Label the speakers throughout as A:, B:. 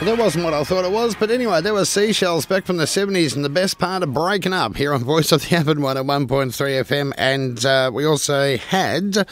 A: That wasn't what I thought it was, but anyway, there was Seashells back from the 70s and the best part of Breaking Up here on Voice of the Avid 101.3 FM. And we also had,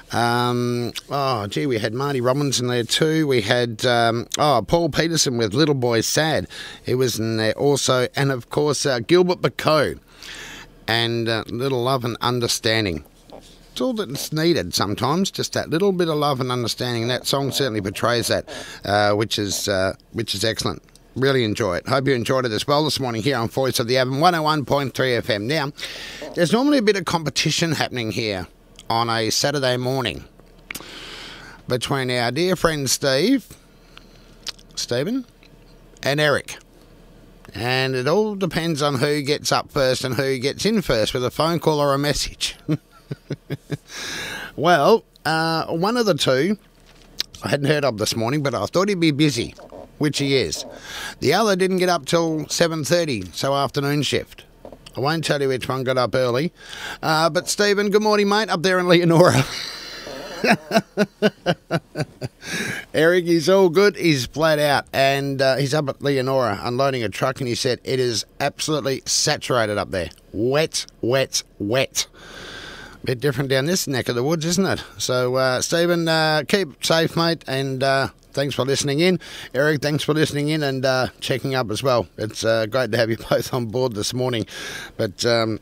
A: we had Marty Robinson there too. We had, Paul Peterson with Little Boy Sad. He was in there also. And of course, Gilbert Bacow and Little Love and Understanding. It's all that's needed sometimes, just that little bit of love and understanding. That song certainly portrays that, which is excellent. Really enjoy it. Hope you enjoyed it as well this morning here on Voice of the Avid 101.3 FM. Now, there's normally a bit of competition happening here on a Saturday morning between our dear friend Stephen, and Eric. And it all depends on who gets up first and who gets in first with a phone call or a message. Well, one of the two I hadn't heard of this morning, but I thought he'd be busy, which he is. The other didn't get up till 7:30, so afternoon shift. I won't tell you which one got up early. But Stephen, good morning, mate, up there in Leonora. Eric, he's all good. He's flat out, and he's up at Leonora unloading a truck, and he said it is absolutely saturated up there. Wet, wet, wet. Bit different down this neck of the woods, isn't it? So, Stephen, keep safe, mate, and thanks for listening in. Eric, thanks for listening in and checking up as well. It's great to have you both on board this morning. But, the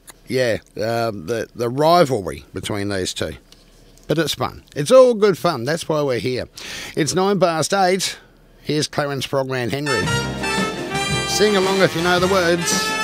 A: rivalry between these two. But it's fun. It's all good fun. That's why we're here. It's 8:09. Here's Clarence Frogman Henry. Sing along if you know the words.